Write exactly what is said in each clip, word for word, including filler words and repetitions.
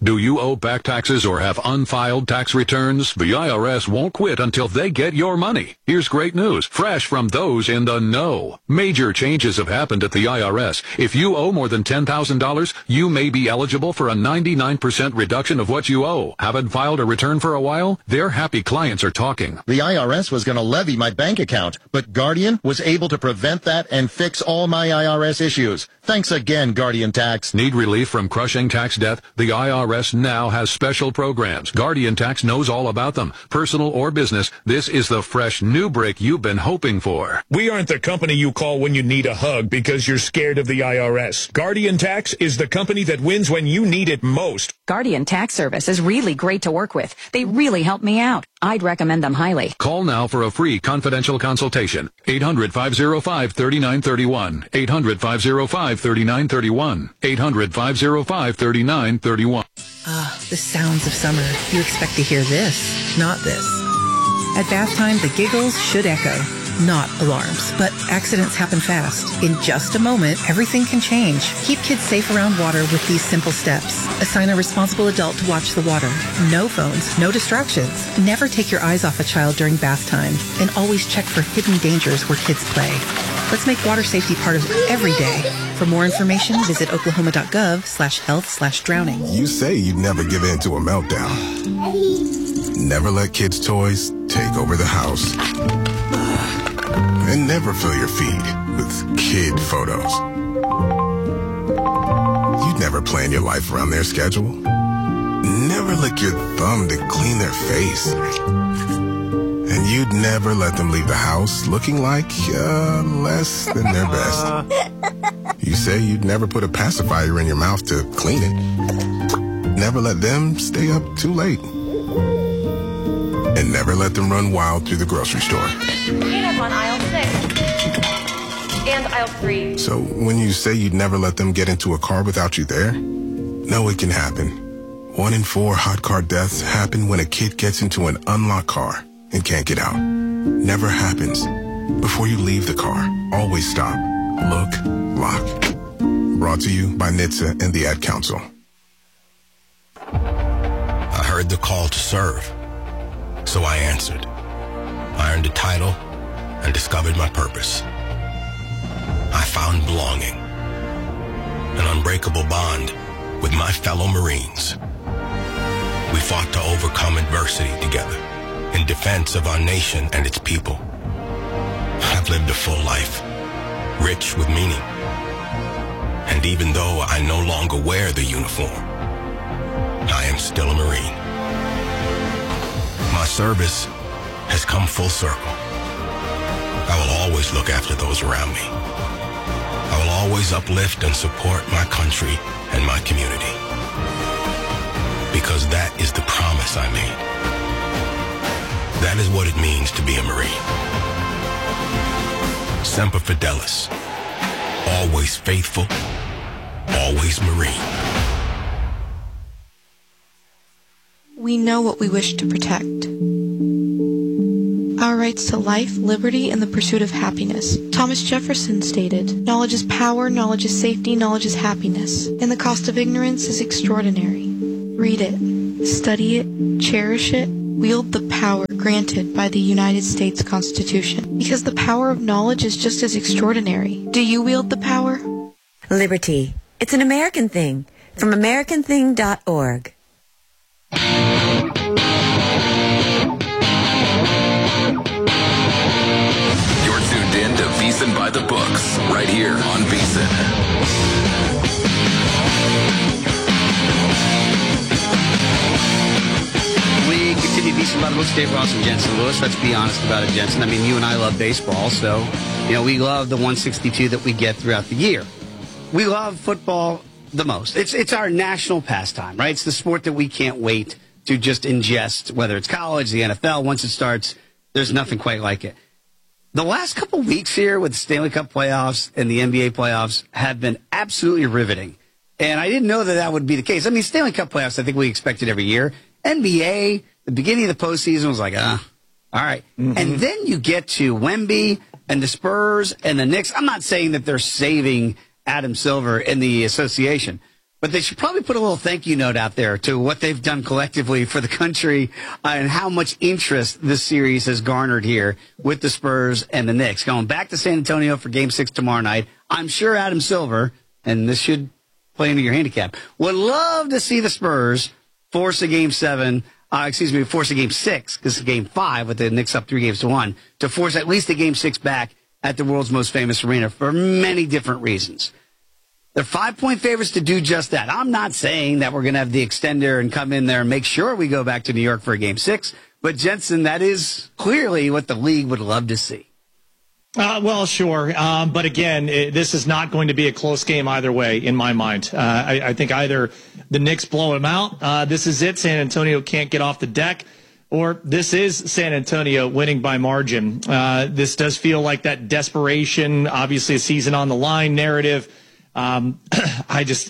Do you owe back taxes or have unfiled tax returns? The I R S won't quit until they get your money. Here's great news, fresh from those in the know. Major changes have happened at the I R S. If you owe more than ten thousand dollars, you may be eligible for a ninety-nine percent reduction of what you owe. Haven't filed a return for a while? Their happy clients are talking. The I R S was going to levy my bank account, but Guardian was able to prevent that and fix all my I R S issues. Thanks again, Guardian Tax. Need relief from crushing tax debt? The I R S now has special programs. Guardian Tax knows all about them. Personal or business, this is the fresh new break you've been hoping for. We aren't the company you call when you need a hug because you're scared of the I R S. Guardian Tax is the company that wins when you need it most. Guardian Tax Service is really great to work with. They really help me out. I'd recommend them highly. Call now for a free confidential consultation. eight hundred, five oh five, three nine three one. eight hundred, five oh five, three nine three one. eight hundred, five oh five, three nine three one. Ah, the sounds of summer. You expect to hear this, not this. At bath time, the giggles should echo. Not alarms, but accidents happen fast. In just a moment, everything can change. Keep kids safe around water with these simple steps. Assign a responsible adult to watch the water. No phones, no distractions. Never take your eyes off a child during bath time. And always check for hidden dangers where kids play. Let's make water safety part of every day. For more information, visit oklahoma.gov slash health slash drowning. You say you'd never give in to a meltdown. Never let kids' toys take over the house. And never fill your feed with kid photos. You'd never plan your life around their schedule. Never lick your thumb to clean their face. And you'd never let them leave the house looking like uh, less than their best. You say you'd never put a pacifier in your mouth to clean it. Never let them stay up too late. And never let them run wild through the grocery store. Peanut on aisle six. And aisle three. So when you say you'd never let them get into a car without you there, no, it can happen. One in four hot car deaths happen when a kid gets into an unlocked car and can't get out. Never happens. Before you leave the car, always stop, look, lock. Brought to you by N H T S A and the Ad Council. I heard the call to serve. So I answered. I earned a title and discovered my purpose. I found belonging, an unbreakable bond with my fellow Marines. We fought to overcome adversity together in defense of our nation and its people. I've lived a full life, rich with meaning. And even though I no longer wear the uniform, I am still a Marine. My service has come full circle. I will always look after those around me. I will always uplift and support my country and my community. Because that is the promise I made. That is what it means to be a Marine. Semper Fidelis. Always faithful. Always Marine. We know what we wish to protect. Our rights to life, liberty, and the pursuit of happiness. Thomas Jefferson stated, "Knowledge is power, knowledge is safety, knowledge is happiness, and the cost of ignorance is extraordinary." Read it, study it, cherish it, wield the power granted by the United States Constitution. Because the power of knowledge is just as extraordinary. Do you wield the power? Liberty. It's an American thing. From American Thing dot org. VEASAN by the books, right here on VEASAN. We continue VEASAN by the books. Dave Ross and Jensen Lewis. Let's be honest about it, Jensen. I mean, you and I love baseball, so, you know, we love the one sixty-two that we get throughout the year. We love football the most. It's, it's our national pastime, right? It's the sport that we can't wait to just ingest, whether it's college, the N F L. Once it starts, there's nothing quite like it. The last couple weeks here with the Stanley Cup playoffs and the N B A playoffs have been absolutely riveting. And I didn't know that that would be the case. I mean, Stanley Cup playoffs, I think we expected every year. N B A, the beginning of the postseason was like, ah, all right. Mm-hmm. And then you get to Wemby and the Spurs and the Knicks. I'm not saying that they're saving Adam Silver in the association, But they should probably put a little thank you note out there to what they've done collectively for the country uh, and how much interest this series has garnered here with the Spurs and the Knicks. Going back to San Antonio for Game six tomorrow night, I'm sure Adam Silver, and this should play into your handicap, would love to see the Spurs force a Game seven, uh, excuse me, force a Game six, because it's Game five with the Knicks up three games to one, to force at least a Game six back at the world's most famous arena for many different reasons. They're five-point favorites to do just that. I'm not saying that we're going to have the extender and come in there and make sure we go back to New York for a Game six, but Jensen, that is clearly what the league would love to see. Uh, well, sure. Um, but again, it, this is not going to be a close game either way, in my mind. Uh, I, I think either the Knicks blow them out, uh, this is it, San Antonio can't get off the deck, or this is San Antonio winning by margin. Uh, this does feel like that desperation, obviously a season on the line narrative. Um, I just,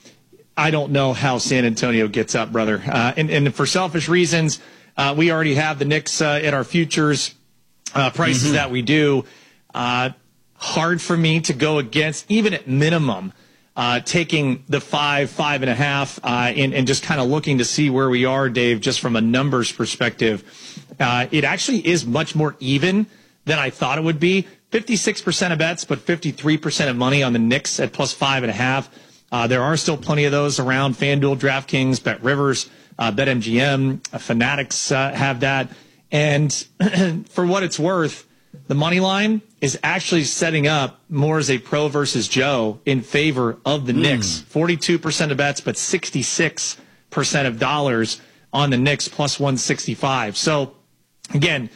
I don't know how San Antonio gets up, brother. Uh, and, and for selfish reasons, uh, we already have the Knicks uh, at our futures uh, prices mm-hmm. that we do. Uh, hard for me to go against, even at minimum, uh, taking the five, five and a half, uh, and, and just kind of looking to see where we are, Dave, just from a numbers perspective. Uh, it actually is much more even than I thought it would be. fifty-six percent of bets, but fifty-three percent of money on the Knicks at plus five and a half. Uh, there are still plenty of those around. FanDuel, DraftKings, BetRivers, uh, BetMGM, uh, Fanatics uh, have that. And for what it's worth, the money line is actually setting up more as a pro versus Joe in favor of the mm. Knicks. forty-two percent of bets, but sixty-six percent of dollars on the Knicks, plus one sixty-five. So, again,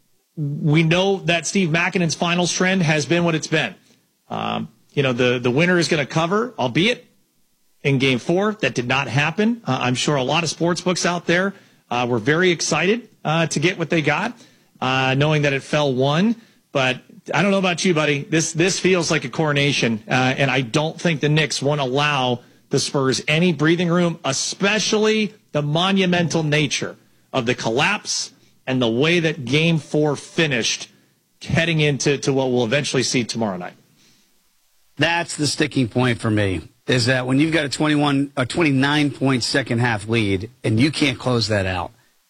we know that Steve Makinen's finals trend has been what it's been. Um, you know, the, the winner is going to cover, albeit in game four. That did not happen. Uh, I'm sure a lot of sports books out there uh, were very excited uh, to get what they got, uh, knowing that it fell one. But I don't know about you, buddy. This this feels like a coronation, uh, and I don't think the Knicks won't allow the Spurs any breathing room, especially the monumental nature of the collapse and the way that game four finished heading into to what we'll eventually see tomorrow night. That's the sticking point for me, is that when you've got a twenty-one, a twenty-nine point second half lead and you can't close that out,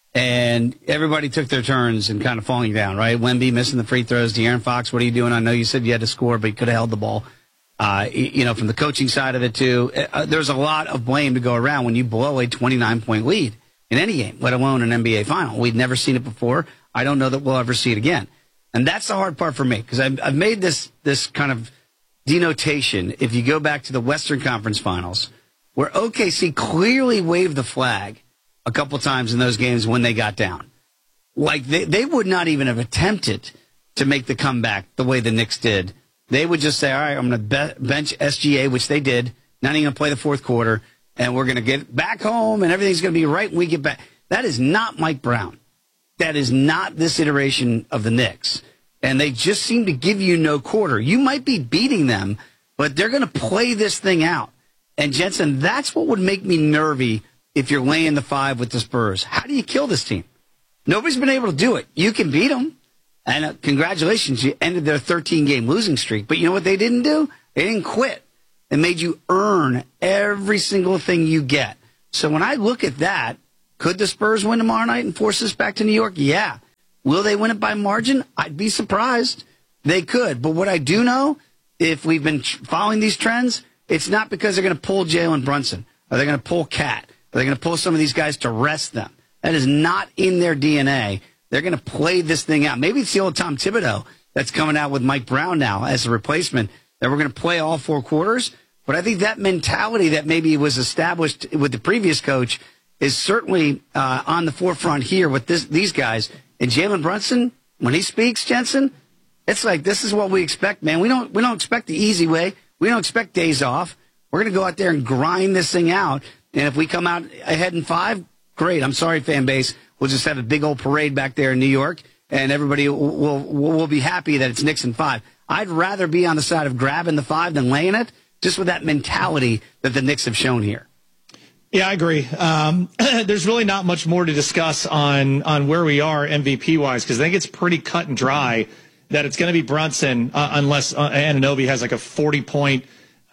and everybody took their turns and kind of falling down, right? Wemby missing the free throws. De'Aaron Fox, what are you doing? I know you said you had to score, but you could have held the ball. Uh, you know, from the coaching side of it too, uh, there's a lot of blame to go around when you blow a twenty-nine point lead in any game, let alone an N B A final. We've never seen it before. I don't know that we'll ever see it again. And that's the hard part for me, because I've, I've made this this kind of denotation. If you go back to the Western Conference Finals, where O K C clearly waved the flag a couple times in those games when they got down. Like, they, they would not even have attempted to make the comeback the way the Knicks did. They would just say, all right, I'm going to be- bench S G A, which they did, not even going to play the fourth quarter, and we're going to get back home, and everything's going to be right when we get back. That is not Mike Brown. That is not this iteration of the Knicks. And they just seem to give you no quarter. You might be beating them, but they're going to play this thing out. And, Jensen, that's what would make me nervy if you're laying the five with the Spurs. How do you kill this team? Nobody's been able to do it. You can beat them. And uh, congratulations, you ended their thirteen-game losing streak. But you know what they didn't do? They didn't quit. They made you earn every single thing you get. So when I look at that, could the Spurs win tomorrow night and force us back to New York? Yeah. Will they win it by margin? I'd be surprised. They could. But what I do know, if we've been following these trends, it's not because they're going to pull Jalen Brunson. Or they're going to pull Cat. Or they're going to pull some of these guys to rest them. That is not in their D N A. They're going to play this thing out. Maybe it's the old Tom Thibodeau that's coming out with Mike Brown now as a replacement, that we're going to play all four quarters. But I think that mentality that maybe was established with the previous coach is certainly uh, on the forefront here with this, these guys. And Jalen Brunson, when he speaks, Jensen, it's like, this is what we expect, man. We don't we don't expect the easy way. We don't expect days off. We're going to go out there and grind this thing out. And if we come out ahead in five, great. I'm sorry, fan base. We'll just have a big old parade back there in New York, and everybody will, will, will be happy that it's Knicks in five. I'd rather be on the side of grabbing the five than laying it, just with that mentality that the Knicks have shown here. Yeah, I agree. Um, there's really not much more to discuss on on where we are M V P-wise, because I think it's pretty cut and dry that it's going to be Brunson uh, unless uh, Anunoby has like a forty-point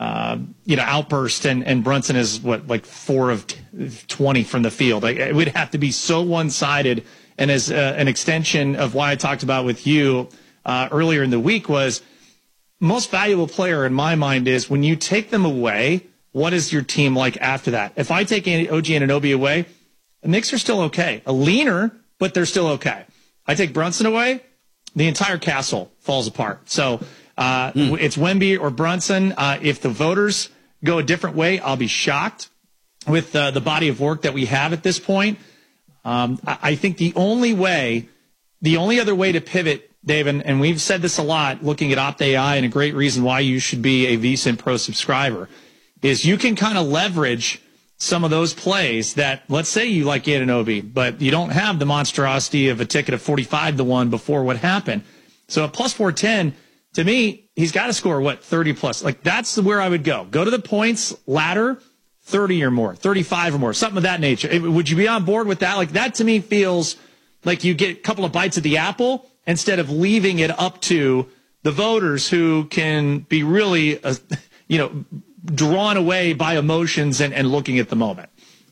uh, you know, outburst, and, and Brunson is what, like four of twenty from the field. Like, it would have to be so one-sided. And as uh, an extension of why I talked about with you uh, earlier in the week was most valuable player in my mind is when you take them away, what is your team like after that? If I take O G Anunoby away, the Knicks are still okay. A leaner, but they're still okay. I take Brunson away, the entire castle falls apart. So uh, mm. it's Wemby or Brunson. Uh, if the voters go a different way, I'll be shocked with uh, the body of work that we have at this point. Um, I, I think the only way, the only other way to pivot, Dave, and, and we've said this a lot, looking at OptAI, and a great reason why you should be a VSiN Pro subscriber, is you can kind of leverage some of those plays that, let's say you like Anunoby, but you don't have the monstrosity of a ticket of forty-five to one before what happened. So at plus four ten, to me, he's got to score, what, thirty plus. Like, that's where I would go. Go to the points ladder, thirty or more, thirty-five or more, something of that nature. It, would you be on board with that? Like, that to me feels like you get a couple of bites of the apple instead of leaving it up to the voters who can be really, uh, you know, drawn away by emotions and, and looking at the moment.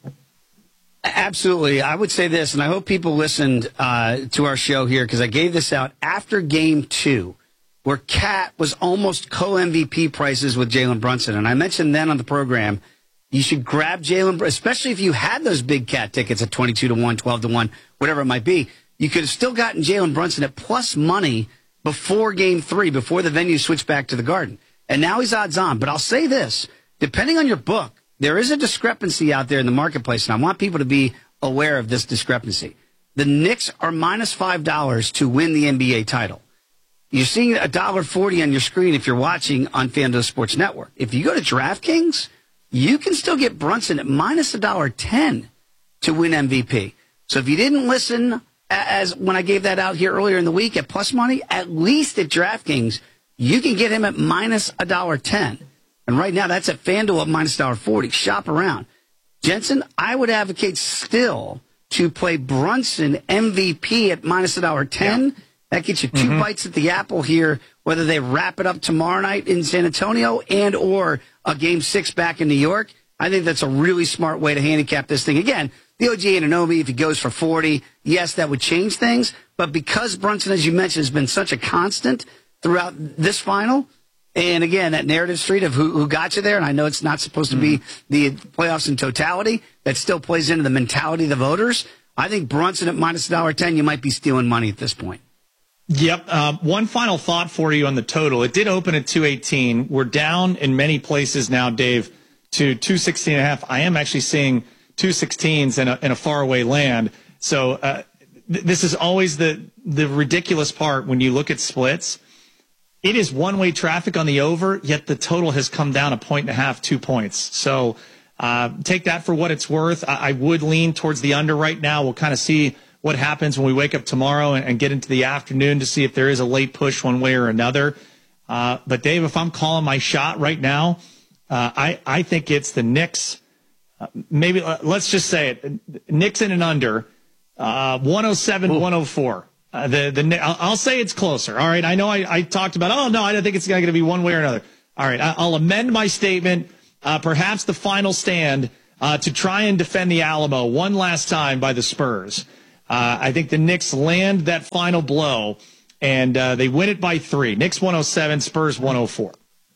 Absolutely. I would say this, and I hope people listened uh, to our show here, because I gave this out after game two, where Cat was almost co-M V P prices with Jalen Brunson. And I mentioned then on the program, you should grab Jalen, especially if you had those big Cat tickets at twenty-two to one, twelve to one, whatever it might be. You could have still gotten Jalen Brunson at plus money before game three, before the venue switched back to the Garden. And now he's odds on. But I'll say this, depending on your book, there is a discrepancy out there in the marketplace, and I want people to be aware of this discrepancy. The Knicks are minus five dollars to win the N B A title. You're seeing one dollar forty on your screen if you're watching on FanDuel Sports Network. If you go to DraftKings, you can still get Brunson at minus one dollar ten to win M V P. So if you didn't listen as when I gave that out here earlier in the week at plus money, at least at DraftKings, you can get him at minus one dollar ten. And right now, that's at FanDuel at minus one dollar forty. Shop around. Jensen, I would advocate still to play Brunson M V P at minus one dollar ten. Yeah. That gets you two mm-hmm. bites at the apple here, whether they wrap it up tomorrow night in San Antonio and or a game six back in New York. I think that's a really smart way to handicap this thing. Again, the O G Anunoby, if he goes for forty, yes, that would change things. But because Brunson, as you mentioned, has been such a constant throughout this final, and again, that narrative street of who, who got you there, and I know it's not supposed to be the playoffs in totality, that still plays into the mentality of the voters. I think Brunson at minus one dollar ten, you might be stealing money at this point. Yep. Uh, one final thought for you on the total. It did open at two eighteen. We're down in many places now, Dave, to two sixteen and a half. I am actually seeing two sixteens in a, in a faraway land. So uh, th- this is always the, the ridiculous part when you look at splits. It is one-way traffic on the over, yet the total has come down a point and a half, two points. So uh, take that for what it's worth. I, I would lean towards the under right now. We'll kind of see what happens when we wake up tomorrow and, and get into the afternoon to see if there is a late push one way or another. Uh, but, Dave, if I'm calling my shot right now, uh, I, I think it's the Knicks. Uh, maybe uh, let's just say it. Knicks in and under, uh, one oh seven, one oh four. Uh, the the I'll, I'll say it's closer. All right. I know I, I talked about, oh, no, I don't think it's going to be one way or another. All right. I, I'll amend my statement, uh, perhaps the final stand uh, to try and defend the Alamo one last time by the Spurs. Uh, I think the Knicks land that final blow, and uh, they win it by three. Knicks one oh seven, Spurs one oh four.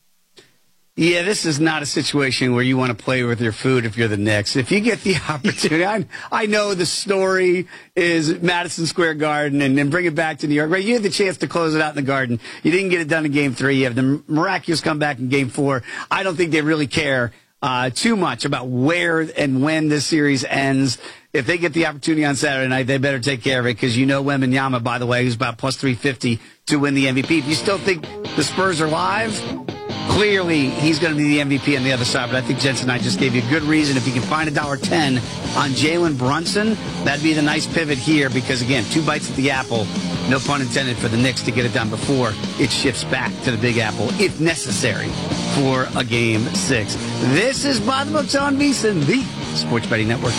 Yeah, this is not a situation where you want to play with your food if you're the Knicks. If you get the opportunity, I, I know the story is Madison Square Garden and, and bring it back to New York. Right, you had the chance to close it out in the Garden. You didn't get it done in Game Three. You have the miraculous comeback in Game Four. I don't think they really care uh, too much about where and when this series ends. If they get the opportunity on Saturday night, they better take care of it, because you know Wembanyama, by the way, who's about plus three fifty to win the M V P. If you still think the Spurs are live, clearly he's going to be the M V P on the other side. But I think Jensen and I just gave you a good reason. If you can find one dollar ten on Jalen Brunson, that'd be the nice pivot here, because, again, two bites at the apple, no pun intended, for the Knicks to get it done before it shifts back to the Big Apple, if necessary, for a Game six. This is By the Books on VSiN, the Sports Betting Network.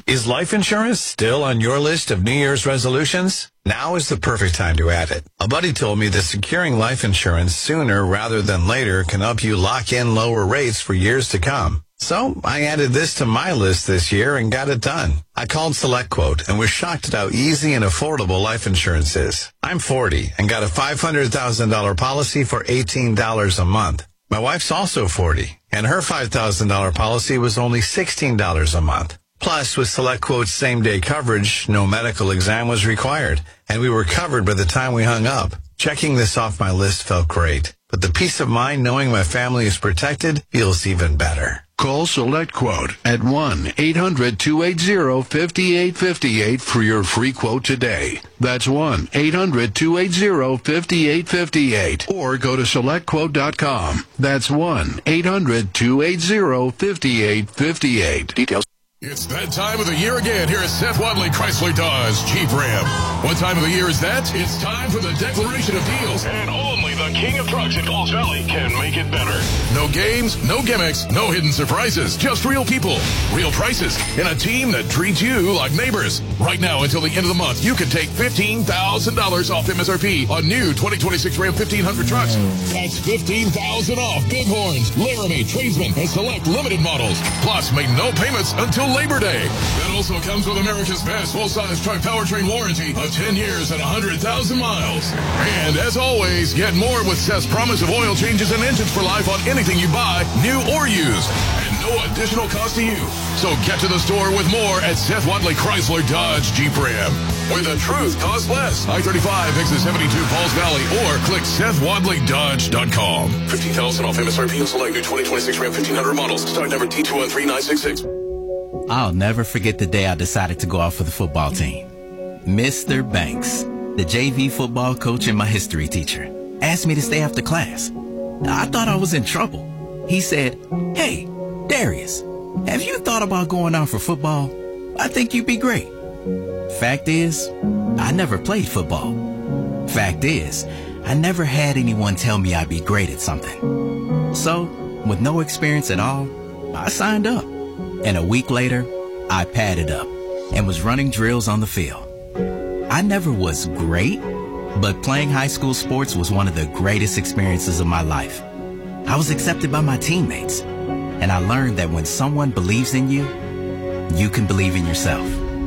Is life insurance still on your list of New Year's resolutions? Now is the perfect time to add it. A buddy told me that securing life insurance sooner rather than later can help you lock in lower rates for years to come. So I added this to my list this year and got it done. I called SelectQuote and was shocked at how easy and affordable life insurance is. I'm forty and got a five hundred thousand dollars policy for eighteen dollars a month. My wife's also forty, and her five thousand dollars policy was only sixteen dollars a month. Plus, with SelectQuote's same-day coverage, no medical exam was required, and we were covered by the time we hung up. Checking this off my list felt great, but the peace of mind knowing my family is protected feels even better. Call SelectQuote at one eight hundred two eight zero five eight five eight for your free quote today. That's one eight hundred two eight zero five eight five eight. Or go to select quote dot com. That's one eight hundred two eight zero five eight five eight. Details. It's that time of the year again here at Seth Wadley Chrysler Dodge Jeep Ram. What time of the year is that? It's time for the declaration of deals. And only the king of trucks in Falls Valley can make it better. No games, no gimmicks, no hidden surprises. Just real people, real prices, and a team that treats you like neighbors. Right now until the end of the month, you can take fifteen thousand dollars off M S R P on new twenty twenty-six Ram fifteen hundred trucks. That's fifteen thousand dollars off Bighorns, Laramie, Tradesman, and select limited models. Plus, make no payments until Labor Day. That also comes with America's best full-size truck powertrain warranty of ten years and one hundred thousand miles. And as always, get more with Seth's promise of oil changes and engines for life on anything you buy, new or used. And no additional cost to you. So get to the store with more at Seth Wadley Chrysler Dodge Jeep Ram. Where the truth costs less. I thirty-five, exit seventy-two, Falls Valley, or click Seth Wadley Dodge dot com. fifteen thousand dollars off M S R P on select new twenty twenty-six Ram fifteen hundred models. Start number T two one three nine six six. I'll never forget the day I decided to go out for the football team. Mister Banks, the J V football coach and my history teacher, asked me to stay after class. I thought I was in trouble. He said, "Hey, Darius, have you thought about going out for football? I think you'd be great." Fact is, I never played football. Fact is, I never had anyone tell me I'd be great at something. So, with no experience at all, I signed up. And a week later, I padded up and was running drills on the field. I never was great, but playing high school sports was one of the greatest experiences of my life. I was accepted by my teammates, and I learned that when someone believes in you, you can believe in yourself.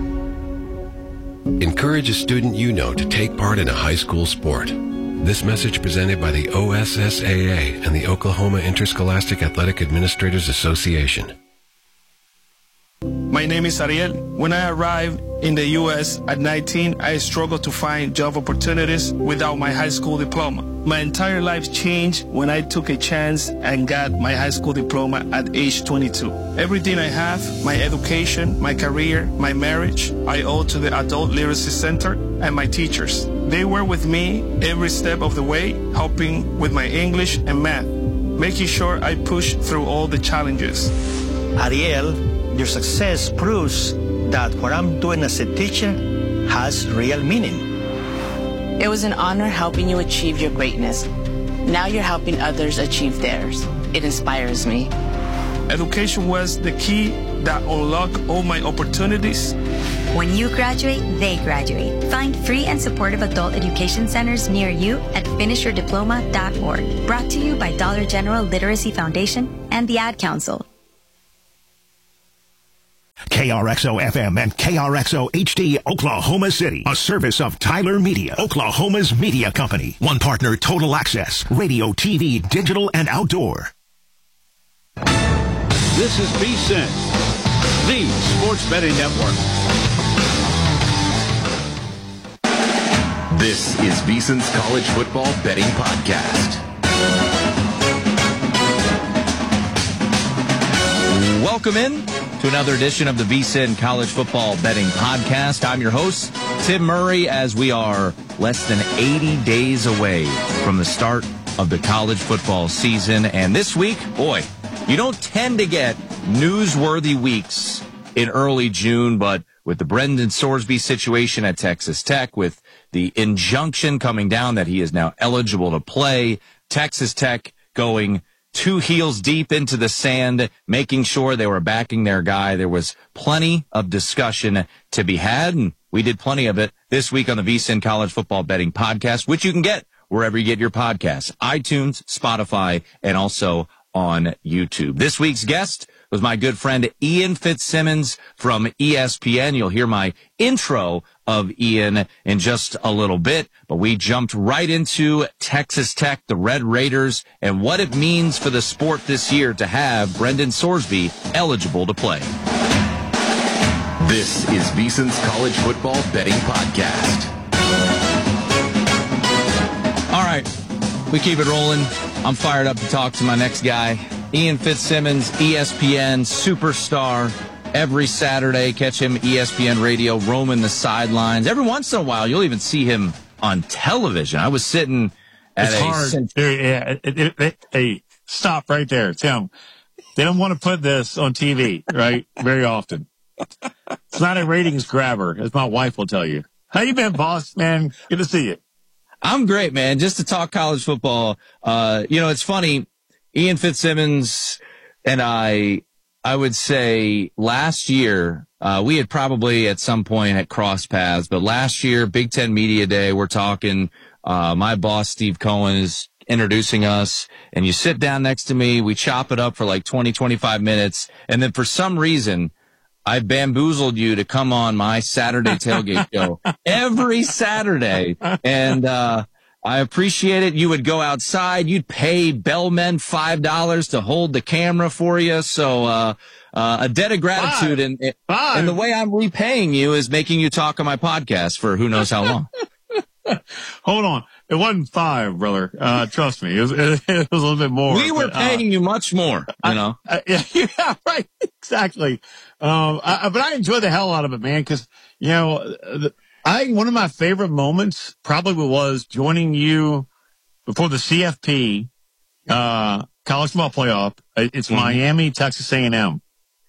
Encourage a student you know to take part in a high school sport. This message presented by the O S S A A and the Oklahoma Interscholastic Athletic Administrators Association. My name is Ariel. When I arrived in the U S at nineteen, I struggled to find job opportunities without my high school diploma. My entire life changed when I took a chance and got my high school diploma at age twenty-two. Everything I have, my education, my career, my marriage, I owe to the Adult Literacy Center and my teachers. They were with me every step of the way, helping with my English and math, making sure I pushed through all the challenges. Ariel, your success proves that what I'm doing as a teacher has real meaning. It was an honor helping you achieve your greatness. Now you're helping others achieve theirs. It inspires me. Education was the key that unlocked all my opportunities. When you graduate, they graduate. Find free and supportive adult education centers near you at finish your diploma dot org. Brought to you by Dollar General Literacy Foundation and the Ad Council. K R X O F M and K R X O H D Oklahoma City, a service of Tyler Media, Oklahoma's media company. One partner, Total Access, radio, T V, digital, and outdoor. This is VSiN, the sports betting network. This is VSiN's College Football Betting Podcast. Welcome in to another edition of the VSiN College Football Betting Podcast. I'm your host, Tim Murray, as we are less than eighty days away from the start of the college football season. And this week, boy, you don't tend to get newsworthy weeks in early June, but with the Brendan Sorsby situation at Texas Tech, with the injunction coming down that he is now eligible to play, Texas Tech going two heels deep into the sand, making sure they were backing their guy. There was plenty of discussion to be had, and we did plenty of it this week on the VSiN College Football Betting Podcast, which you can get wherever you get your podcasts, iTunes, Spotify, and also on YouTube. This week's guest was my good friend Ian Fitzsimmons from E S P N. You'll hear my intro of Ian in just a little bit, but we jumped right into Texas Tech, the Red Raiders, and what it means for the sport this year to have Brendan Sorsby eligible to play. This is VSiN's College Football Betting Podcast. All right, we keep it rolling. I'm fired up to talk to my next guy, Ian Fitzsimmons, E S P N superstar. Every Saturday, catch him E S P N radio, roaming the sidelines. Every once in a while, you'll even see him on television. I was sitting at it's a... hard. Yeah, it, it, it, hey, stop right there, Tim. They don't want to put this on T V, right? Very often. It's not a ratings grabber, as my wife will tell you. How you been, boss, man? Good to see you. I'm great, man. Just to talk college football. Uh, you know, it's funny. Ian Fitzsimmons and I, I would say last year, uh, we had probably at some point had crossed paths, but last year, Big Ten Media Day, we're talking, uh, my boss, Steve Cohen, is introducing us, and you sit down next to me, we chop it up for like twenty, twenty-five minutes, and then for some reason, I bamboozled you to come on my Saturday tailgate show every Saturday. And, uh, I appreciate it. You would go outside. You'd pay bellmen five dollars to hold the camera for you. So, uh, uh, a debt of gratitude. Five. And, Five. and the way I'm repaying you is making you talk on my podcast for who knows how long. Hold on. It wasn't five, brother. Uh, trust me. It was, it was a little bit more. We were but, paying uh, you much more, you know? I, I, yeah, right. Exactly. Um, I, but I enjoy the hell out of it, man. Cause, you know, the, I, one of my favorite moments probably was joining you before the C F P, uh, college football playoff. It's mm-hmm. Miami, Texas A and M.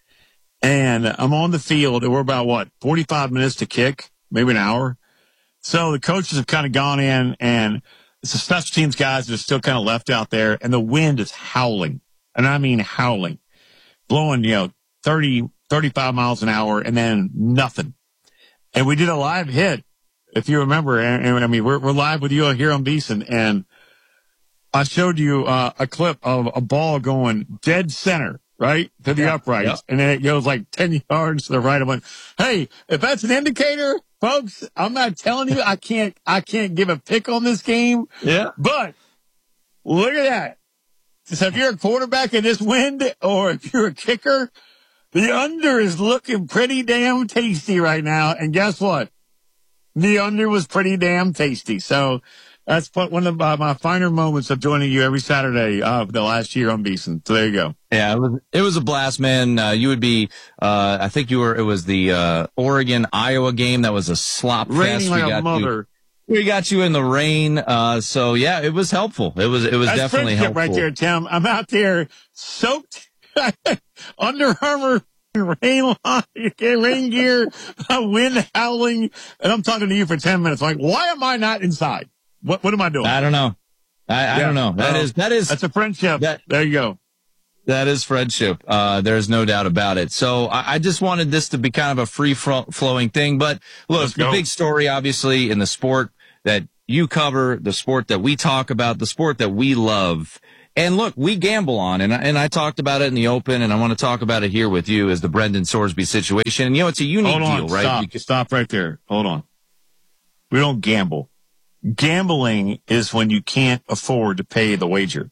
And I'm on the field and we're about what, forty-five minutes to kick, maybe an hour. So the coaches have kind of gone in and it's the special teams guys that are still kind of left out there and the wind is howling. And I mean howling, blowing, you know, thirty, thirty-five miles an hour and then nothing. And we did a live hit, if you remember. And, and I mean, we're, we're live with you here on VSiN. And I showed you uh, a clip of a ball going dead center, right, to the yeah, uprights. Yeah. And then it goes like ten yards to the right. I went, hey, if that's an indicator, folks, I'm not telling you, I can't, I can't give a pick on this game. Yeah. But look at that. So if you're a quarterback in this wind or if you're a kicker, the under is looking pretty damn tasty right now. And guess what? The under was pretty damn tasty. So that's one of uh, my finer moments of joining you every Saturday of uh, the last year on VSiN. So there you go. Yeah, it was, it was a blast, man. Uh, you would be, uh, I think you were, it was the, uh, Oregon Iowa game. That was a slop fest. Raining like we got a mother. You, we got you in the rain. Uh, so yeah, it was helpful. It was, it was That's definitely helpful. Right there, Tim. I'm out there soaked. Under Armour, rain, rain gear, wind howling, and I'm talking to you for ten minutes. Like, why am I not inside? What What am I doing? I don't know. I, I yeah. don't know. That uh, is that is that's a friendship. That, there you go. That is friendship. Uh, there's no doubt about it. So I, I just wanted this to be kind of a free flowing thing. But look, Let's the go. big story, obviously, in the sport that you cover, the sport that we talk about, the sport that we love. And look, we gamble on, and I, and I talked about it in the open, and I want to talk about it here with you as the Brendan Sorsby situation. And, you know, it's a unique Hold on, deal, right? Stop, because- stop right there. Hold on. We don't gamble. Gambling is when you can't afford to pay the wager.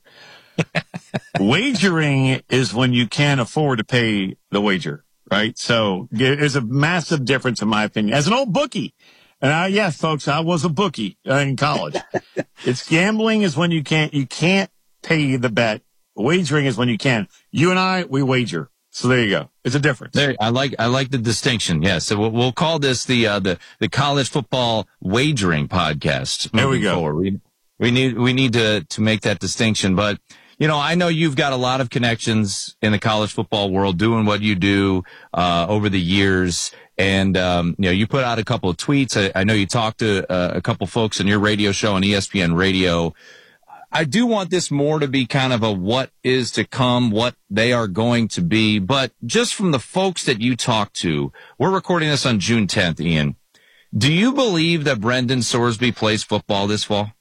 Wagering is when you can't afford to pay the wager, right? So there's a massive difference, in my opinion. As an old bookie, and I, yes, folks, I was a bookie uh, in college. It's gambling is when you can't, you can't pay the bet. Wagering is when you can. You and I, we wager. So there you go. It's a difference. There, I like I like the distinction. Yes, so we'll, we'll call this the uh, the the college football wagering podcast. There we go. Forward. We we need we need to to make that distinction. But you know, I know you've got a lot of connections in the college football world, doing what you do uh, over the years. And um, you know, you put out a couple of tweets. I, I know you talked to uh, a couple folks on your radio show on E S P N Radio. I do want this more to be kind of a what is to come, what they are going to be. But just from the folks that you talk to, we're recording this on June tenth, Ian. Do you believe that Brendan Sorsby plays football this fall?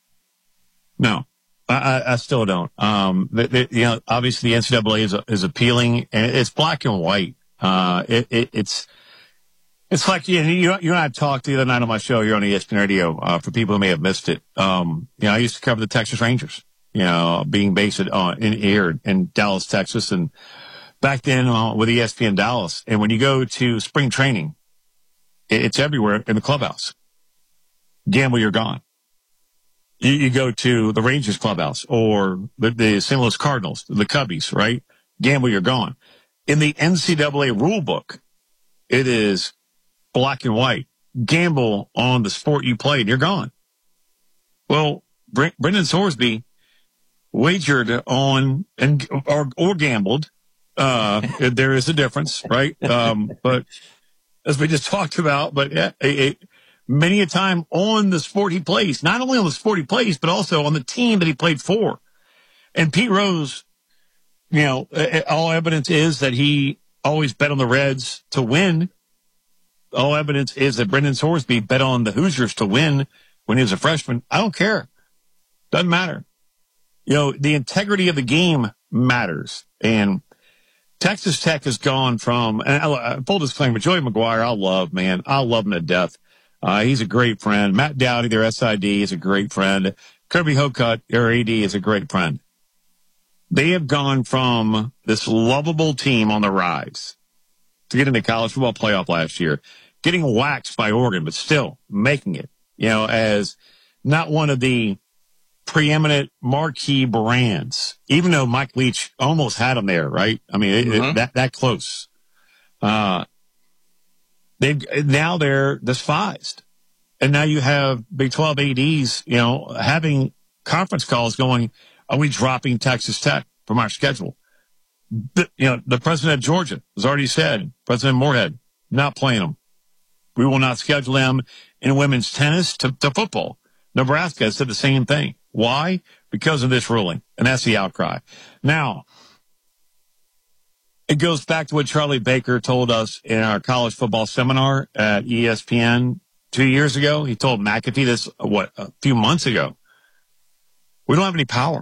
No, I, I still don't. Um, the, the, you know, obviously the N C double A is, is appealing, and it's black and white. Uh, it, it, it's, it's like, you, you, you and I talked the other night on my show here on E S P N Radio, uh, for people who may have missed it. Um, you know, I used to cover the Texas Rangers, you know, being based at, uh, in here in Dallas, Texas. And back then, uh, with E S P N Dallas. And when you go to spring training, it, it's everywhere in the clubhouse. Gamble, you're gone. You, you go to the Rangers clubhouse or the, the Saint Louis Cardinals, the Cubbies, right? Gamble, you're gone. In the N C double A rule book, it is black and white. Gamble on the sport you played, you're gone. Well, Bre- Brendan Sorsby wagered on and or, or gambled. Uh, there is a difference, right? Um, but as we just talked about, but yeah, it, it, many a time on the sport he plays, not only on the sport he plays, but also on the team that he played for. And Pete Rose, you know, all evidence is that he always bet on the Reds to win. All evidence is that Brendan Sorsby bet on the Hoosiers to win when he was a freshman. I don't care. Doesn't matter. You know, the integrity of the game matters. And Texas Tech has gone from, and I, full disclaimer, Joey McGuire, I love, man. I love him to death. Uh, he's a great friend. Matt Dowdy, their S I D, is a great friend. Kirby Hocutt, their A D, is a great friend. They have gone from this lovable team on the rise to get into college football playoff last year, getting waxed by Oregon, but still making it, you know, as not one of the preeminent marquee brands, even though Mike Leach almost had them there, right? I mean, mm-hmm. it, it, that, that close. Uh, they've, now they're despised. And now you have Big twelve A Ds, you know, having conference calls going, are we dropping Texas Tech from our schedule? The, you know, the president of Georgia has already said, President Moorhead, not playing them. We will not schedule them in women's tennis to, to football. Nebraska has said the same thing. Why? Because of this ruling. And that's the outcry. Now, it goes back to what Charlie Baker told us in our college football seminar at E S P N two years ago. He told McAfee this, what, a few months ago. We don't have any power.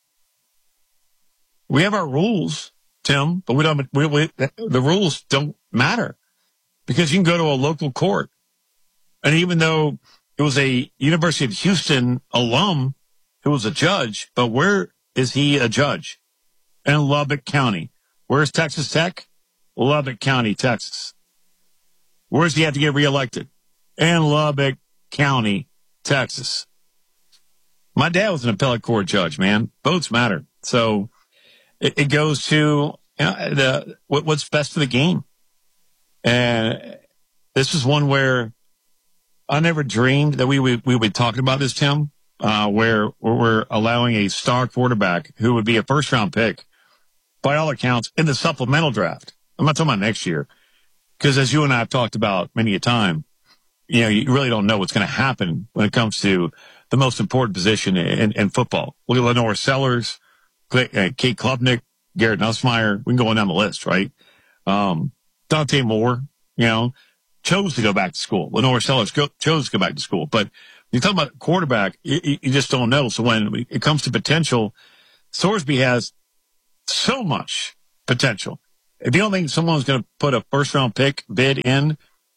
We have our rules, Tim, but we don't, we, we, the rules don't matter because you can go to a local court. And even though it was a University of Houston alum who was a judge, but where is he a judge? In Lubbock County. Where's Texas Tech? Lubbock County, Texas. Where does he have to get reelected? In Lubbock County, Texas. My dad was an appellate court judge, man. Votes matter. So, It, it goes to, you know, the, what, what's best for the game. And this is one where I never dreamed that we would, we would be talking about this, Tim, uh, where, where we're allowing a star quarterback who would be a first round pick by all accounts in the supplemental draft. I'm not talking about next year. Because as you and I have talked about many a time, you know, you really don't know what's going to happen when it comes to the most important position in, in football. Look at Lenore Sellers, Kate Klubnik, Garrett Nussmeier. We can go on down the list, right? Um, Dante Moore, you know, chose to go back to school. Lenore Sellers go, chose to go back to school. But you talk about quarterback, you, you just don't know. So when it comes to potential, Sorsby has so much potential. If you don't think someone's going to put a first round pick bid in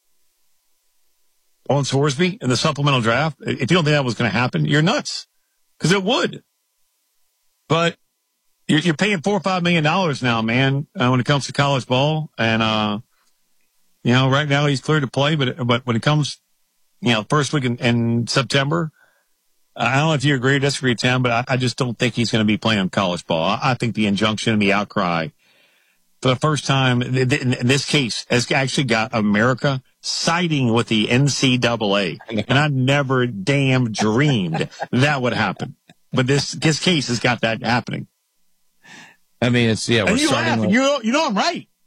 on Sorsby in the supplemental draft, if you don't think that was going to happen, you're nuts. Because it would. But You're, you're paying four or five million dollars now, man, uh, when it comes to college ball. And, uh, you know, right now he's cleared to play, but, but when it comes, you know, first week in, in September, I don't know if you agree or disagree, Tim, but I, I just don't think he's going to be playing college ball. I, I think the injunction and the outcry for the first time in, in this case has actually got America siding with the N C double A. And I never damn dreamed that would happen. But this, this case has got that happening. I mean, it's, yeah, we're and you starting laugh, with, you know, you know I'm right.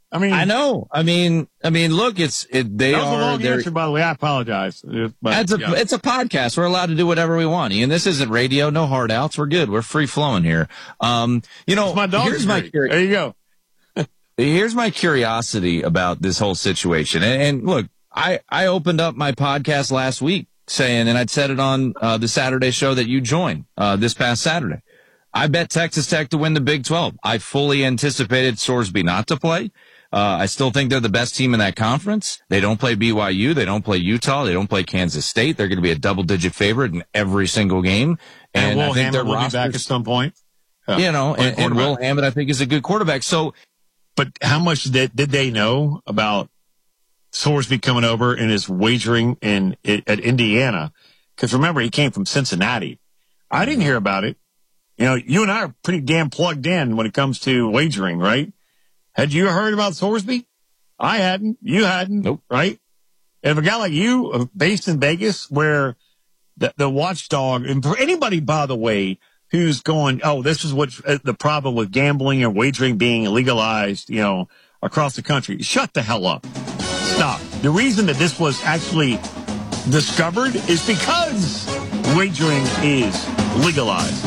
I mean, I know. I mean, I mean, look, it's it. They that was are. a long they're- answer, by the way. I apologize. But, It's a yeah. it's a podcast. We're allowed to do whatever we want. And this isn't radio. No hard outs. We're good. We're free flowing here. Um, you know, It's my dog here's my street. curi- There you go. here's my curiosity about this whole situation. And, and look, I I opened up my podcast last week saying, and I'd said it on uh, the Saturday show that you joined uh, this past Saturday. I bet Texas Tech to win the Big twelve. I fully anticipated Sorsby not to play. Uh, I still think they're the best team in that conference. They don't play B Y U. They don't play Utah. They don't play Kansas State. They're going to be a double-digit favorite in every single game. And, And, I Will think their Hammond will be roster, back at some point. Yeah. you know, Playing and, and Will quarterback. Hammond, I think, is a good quarterback. So, But how much did, did they know about Sorsby coming over and his wagering in at Indiana? Because remember, he came from Cincinnati. I didn't hear about it. You know, you and I are pretty damn plugged in when it comes to wagering, right? Had you heard about Sorsby? I hadn't. You hadn't. Nope. Right? And if a guy like you, uh, based in Vegas, where the, the watchdog, and for anybody, by the way, who's going, oh, this is what uh, the problem with gambling and wagering being legalized, you know, across the country. Shut the hell up. Stop. The reason that this was actually discovered is because wagering is legalized.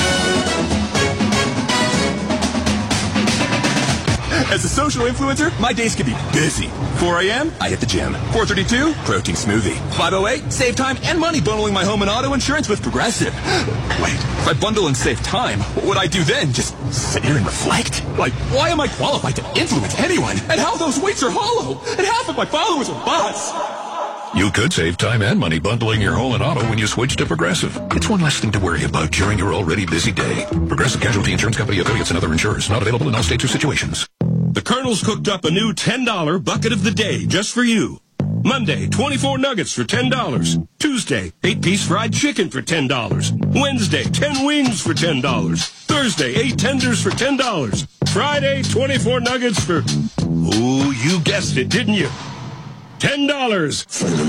As a social influencer, my days can be busy. four a.m., I hit the gym. four thirty-two, protein smoothie. five oh eight, save time and money bundling my home and auto insurance with Progressive. Wait, if I bundle and save time, what would I do then? Just sit here and reflect? Like, why am I qualified to influence anyone? And how those weights are hollow? And half of my followers are bots. You could save time and money bundling your home and auto when you switch to Progressive. It's one less thing to worry about during your already busy day. Progressive Casualty Insurance Company, affiliates, and other insurers. Not available in all states or situations. The Colonel's cooked up a new ten dollar bucket of the day just for you. Monday, twenty-four nuggets for ten dollars. Tuesday, eight-piece fried chicken for ten dollars. Wednesday, ten wings for ten dollars. Thursday, eight tenders for ten dollars. Friday, twenty-four nuggets for... Ooh, you guessed it, didn't you? ten dollars.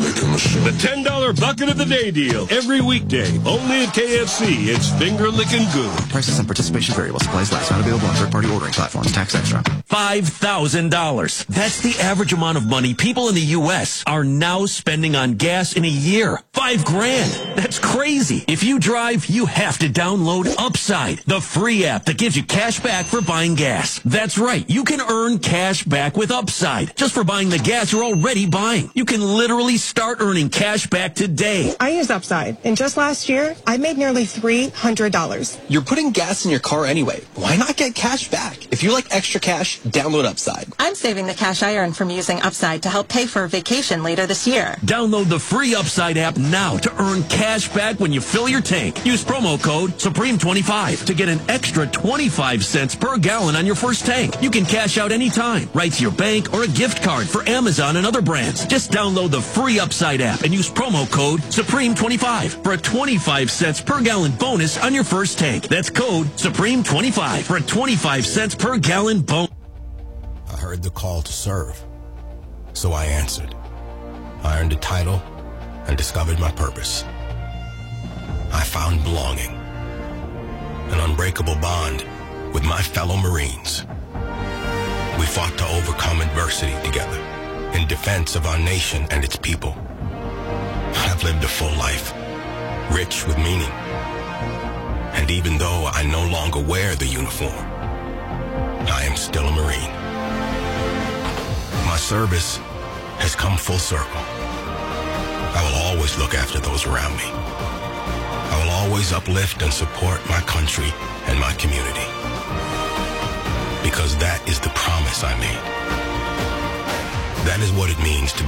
The ten dollar bucket of the day deal. Every weekday. Only at K F C. It's finger licking good. Prices and participation variable. Supplies last. Not available on third-party ordering platforms. Tax extra. five thousand dollars. That's the average amount of money people in the U S are now spending on gas in a year. Five grand. That's crazy. If you drive, you have to download Upside, the free app that gives you cash back for buying gas. That's right. You can earn cash back with Upside just for buying the gas you're already buying. You can literally start earning cash back today. I use Upside, and just last year, I made nearly three hundred dollars. You're putting gas in your car anyway. Why not get cash back? If you like extra cash, download Upside. I'm saving the cash I earn from using Upside to help pay for a vacation later this year. Download the free Upside app now to earn cash back when you fill your tank. Use promo code Supreme twenty-five to get an extra twenty-five cents per gallon on your first tank. You can cash out anytime, right to your bank or a gift card for Amazon and other brands. Just download the free Upside app and use promo code Supreme twenty-five for a twenty-five cents per gallon bonus on your first tank. That's code Supreme twenty-five for a twenty-five cents per gallon bonus. I heard the call to serve, so I answered. I earned a title and discovered my purpose. I found belonging, an unbreakable bond with my fellow Marines. We fought to overcome adversity together in defense of our nation and its people. I've lived a full life, rich with meaning. And even though I no longer wear the uniform, I am still a Marine. My service has come full circle. I will always look after those around me. I will always uplift and support my country and my community. Because that is the promise I made. That is what it means to